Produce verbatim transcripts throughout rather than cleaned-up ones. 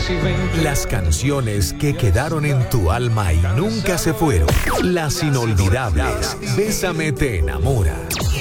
Las canciones que quedaron en tu alma y nunca se fueron. Las inolvidables. Bésame te enamora.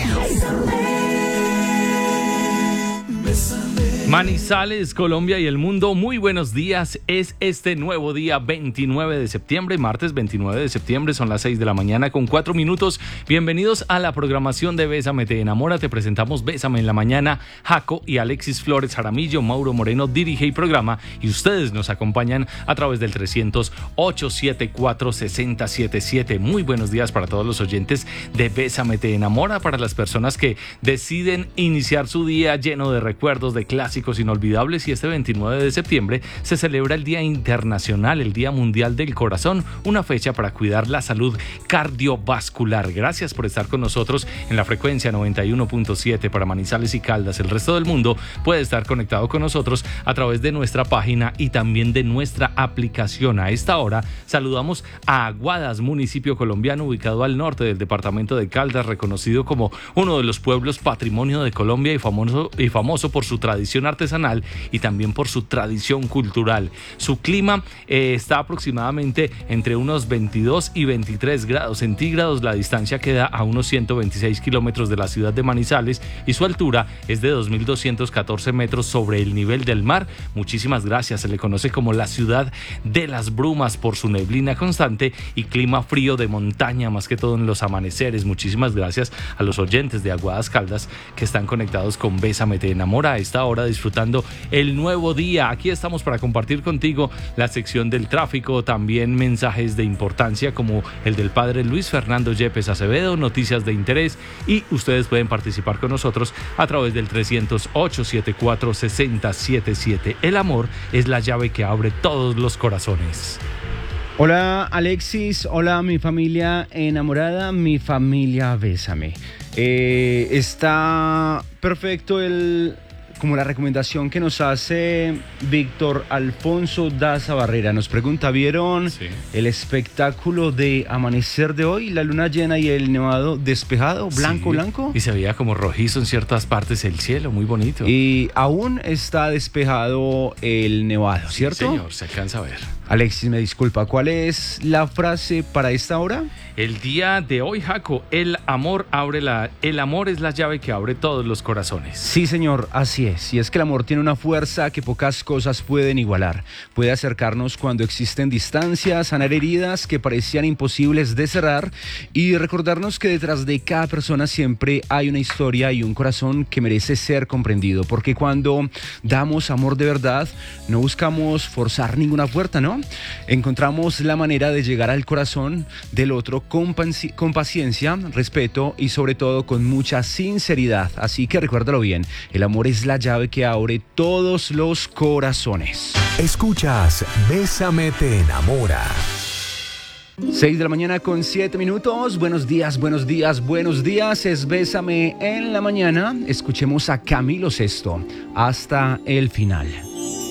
Manizales, Colombia y el mundo, muy buenos días. Es este nuevo día veintinueve de septiembre, martes veintinueve de septiembre, son las seis de la mañana con cuatro minutos. Bienvenidos a la programación de Bésame te enamora. Te presentamos Bésame en la mañana. Jaco y Alexis Flores Jaramillo, Mauro Moreno dirige y programa, y ustedes nos acompañan a través del trescientos, ochocientos setenta y cuatro, sesenta setenta y siete. Muy buenos días para todos los oyentes de Bésame te enamora, para las personas que deciden iniciar su día lleno de recuerdos, de clásicos inolvidables. Y este veintinueve de septiembre se celebra el Día Internacional, el Día Mundial del Corazón, una fecha para cuidar la salud cardiovascular. Gracias por estar con nosotros en la frecuencia noventa y uno punto siete para Manizales y Caldas. El resto del mundo puede estar conectado con nosotros a través de nuestra página y también de nuestra aplicación. A esta hora saludamos a Aguadas, municipio colombiano ubicado al norte del departamento de Caldas, reconocido como uno de los pueblos patrimonio de Colombia y famoso, y famoso por su tradición artesanal y también por su tradición cultural. Su clima eh, está aproximadamente entre unos veintidós y veintitrés grados centígrados. La distancia queda a unos ciento veintiséis kilómetros de la ciudad de Manizales y su altura es de dos mil doscientos catorce metros sobre el nivel del mar. Muchísimas gracias. Se le conoce como la ciudad de las brumas por su neblina constante y clima frío de montaña, más que todo en los amaneceres. Muchísimas gracias a los oyentes de Aguadas Caldas que están conectados con Bésame te enamora a esta hora, disfrutando el nuevo día. Aquí estamos para compartir contigo la sección del tráfico, también mensajes de importancia como el del padre Luis Fernando Yepes Acevedo, noticias de interés, y ustedes pueden participar con nosotros a través del trescientos, ochocientos setenta y cuatro, sesenta setenta y siete. El amor es la llave que abre todos los corazones. Hola Alexis, hola mi familia enamorada, mi familia Bésame. Eh, está perfecto el... como la recomendación que nos hace Víctor Alfonso Daza Barrera. Nos pregunta, ¿vieron sí. el espectáculo de amanecer de hoy? La luna llena y el nevado despejado, blanco, sí. blanco. Y se veía como rojizo en ciertas partes el cielo, muy bonito. Y aún está despejado el nevado, ¿cierto? Sí, señor, se alcanza a ver. Alexis, me disculpa, ¿cuál es la frase para esta hora? El día de hoy, Jaco, el amor abre la, el amor es la llave que abre todos los corazones. Sí, señor, así es. Y es que el amor tiene una fuerza que pocas cosas pueden igualar. Puede acercarnos cuando existen distancias, sanar heridas que parecían imposibles de cerrar y recordarnos que detrás de cada persona siempre hay una historia y un corazón que merece ser comprendido. Porque cuando damos amor de verdad, no buscamos forzar ninguna puerta, ¿no? Encontramos la manera de llegar al corazón del otro con, paci- con paciencia, respeto y sobre todo con mucha sinceridad. Así que recuérdalo bien, el amor es la llave que abre todos los corazones. Escuchas Bésame te enamora. seis de la mañana con siete minutos. Buenos días, buenos días, buenos días. Es Bésame en la mañana. Escuchemos a Camilo Sesto hasta el final.